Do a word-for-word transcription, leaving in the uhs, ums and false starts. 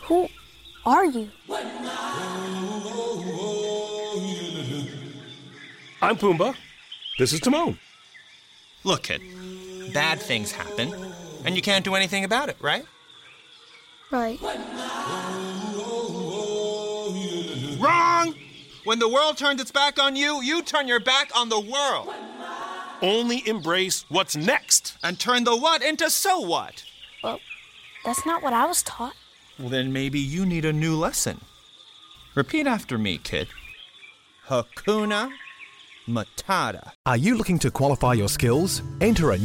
Who are you? I'm Pumbaa. This is Timon. Look, kid, bad things happen, and you can't do anything about it, right? Right. Wrong! When the world turns its back on you, you turn your back on the world. Only embrace what's next. And turn the what into so what? Well, that's not what I was taught. Well, then maybe you need a new lesson. Repeat after me, kid. Hakuna Matata. Are you looking to qualify your skills? Enter a